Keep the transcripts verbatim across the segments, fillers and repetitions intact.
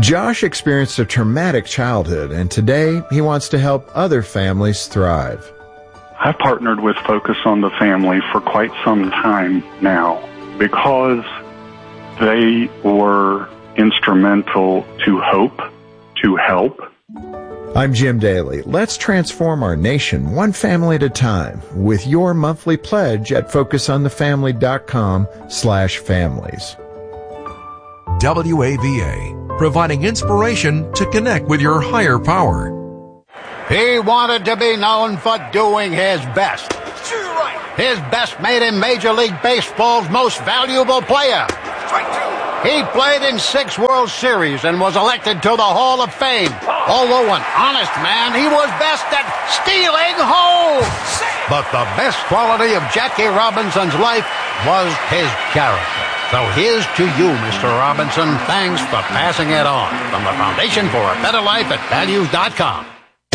Josh experienced a traumatic childhood, and today he wants to help other families thrive. I've partnered with Focus on the Family for quite some time now because they were instrumental to hope, to help. I'm Jim Daly. Let's transform our nation one family at a time with your monthly pledge at focusonthefamily.com slash families. W A V A, providing inspiration to connect with your higher power. He wanted to be known for doing his best. His best made him Major League Baseball's most valuable player. He played in six World Series and was elected to the Hall of Fame. Although an honest man, he was best at stealing home. But the best quality of Jackie Robinson's life was his character. So here's to you, Mister Robinson. Thanks for passing it on. From the Foundation for a Better Life at values dot com.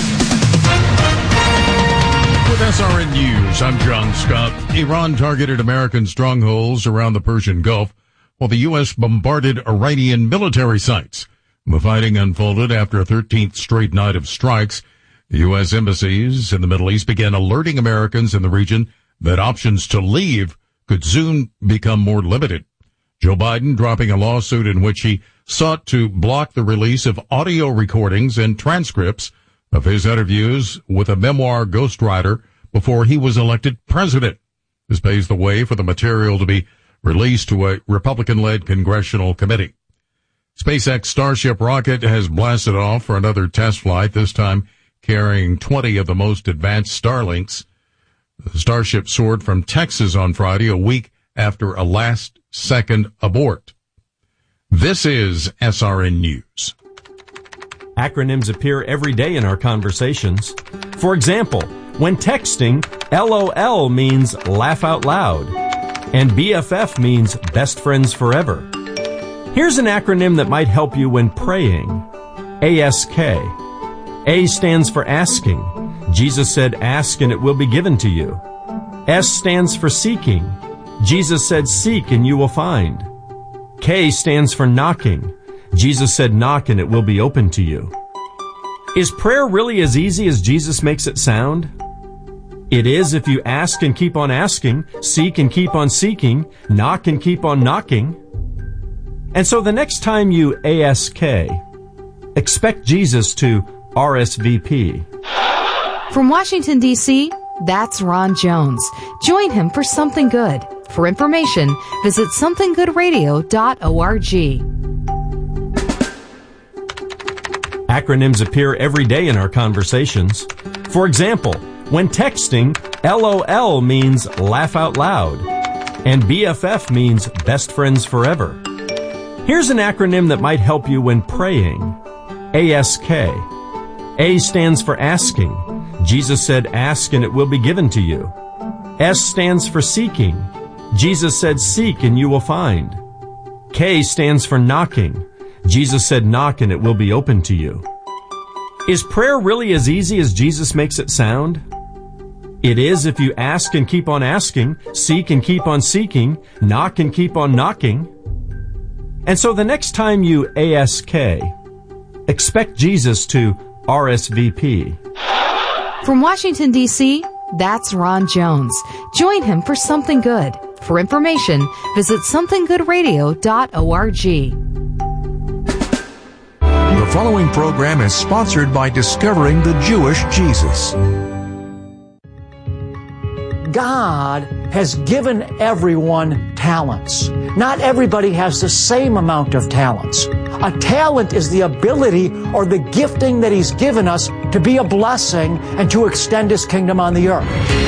With S R N News, I'm John Scott. Iran targeted American strongholds around the Persian Gulf, while the U S bombarded Iranian military sites. The fighting unfolded after a thirteenth straight night of strikes. The U S embassies in the Middle East began alerting Americans in the region that options to leave could soon become more limited. Joe Biden dropping a lawsuit in which he sought to block the release of audio recordings and transcripts of his interviews with a memoir ghostwriter before he was elected president. This paves the way for the material to be released to a Republican-led congressional committee. SpaceX Starship rocket has blasted off for another test flight, this time carrying twenty of the most advanced Starlinks. The Starship soared from Texas on Friday, a week after a last-second abort. This is S R N News. Acronyms appear every day in our conversations. For example, when texting, LOL means laugh out loud, and B F F means best friends forever. Here's an acronym that might help you when praying. A S K. A stands for asking. Jesus said, ask and it will be given to you. S stands for seeking. Jesus said, seek and you will find. K stands for knocking. Jesus said, knock and it will be open to you. Is prayer really as easy as Jesus makes it sound? It is if you ask and keep on asking, seek and keep on seeking, knock and keep on knocking. And so the next time you A S K, expect Jesus to R S V P. From Washington, D C, that's Ron Jones. Join him for Something Good. For information, visit something good radio dot org. Acronyms appear every day in our conversations. For example, when texting, LOL means laugh out loud, and B F F means best friends forever. Here's an acronym that might help you when praying. A S K. A stands for asking. Jesus said, ask and it will be given to you. S stands for seeking. Jesus said, seek and you will find. K stands for knocking. Jesus said, knock and it will be open to you. Is prayer really as easy as Jesus makes it sound? It is if you ask and keep on asking, seek and keep on seeking, knock and keep on knocking. And so the next time you A S K, expect Jesus to R S V P. From Washington, D C, that's Ron Jones. Join him for Something Good. For information, visit something good radio dot org. The following program is sponsored by Discovering the Jewish Jesus. God has given everyone talents. Not everybody has the same amount of talents. A talent is the ability or the gifting that He's given us to be a blessing and to extend His kingdom on the earth.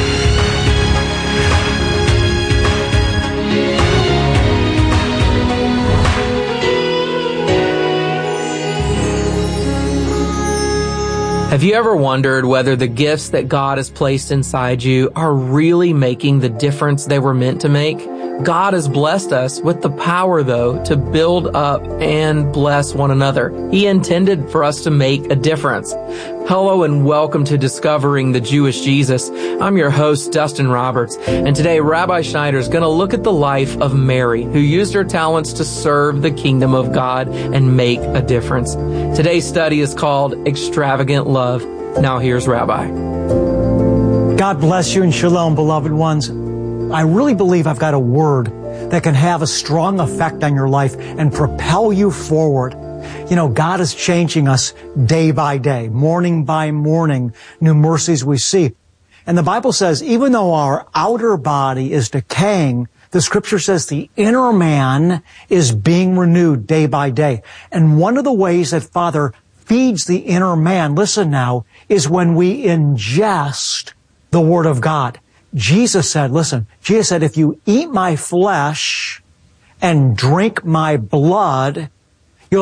Have you ever wondered whether the gifts that God has placed inside you are really making the difference they were meant to make? God has blessed us with the power, though, to build up and bless one another. He intended for us to make a difference. Hello and welcome to Discovering the Jewish Jesus. I'm your host, Dustin Roberts, and today Rabbi Schneider is going to look at the life of Mary, who used her talents to serve the kingdom of God and make a difference. Today's study is called Extravagant Love. Now here's Rabbi. God bless you and shalom, beloved ones. I really believe I've got a word that can have a strong effect on your life and propel you forward. You know, God is changing us day by day, morning by morning, new mercies we see. And the Bible says, even though our outer body is decaying, the scripture says the inner man is being renewed day by day. And one of the ways that Father feeds the inner man, listen now, is when we ingest the Word of God. Jesus said, listen, Jesus said, if you eat my flesh and drink my blood,